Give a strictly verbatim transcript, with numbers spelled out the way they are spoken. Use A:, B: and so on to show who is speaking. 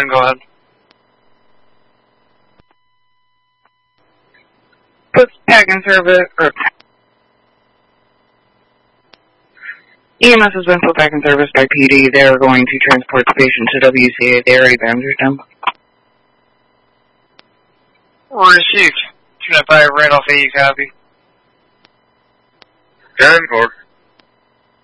A: ten, go ahead.
B: Put packing service, or E M S has been put back in service by P D. They are going to transport the patient to W C A. They already bandaged him.
A: Received. two nine five, Randolph A, copy.
C: ten, four.